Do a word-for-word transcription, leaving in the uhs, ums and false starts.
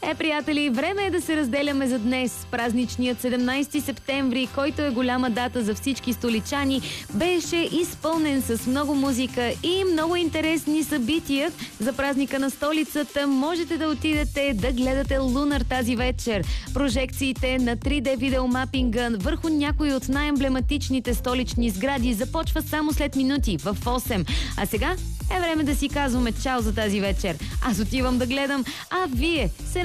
Е, приятели, време е да се разделяме за днес. Празничният седемнайсети септември, който е голяма дата за всички столичани, беше изпълнен с много музика и много интересни събития. За празника на столицата можете да отидете да гледате Лунар тази вечер. Прожекциите на три Д видеомапинга върху някои от най-емблематичните столични сгради започва само след минути в осем. А сега е време да си казваме чао за тази вечер. Аз отивам да гледам, а вие се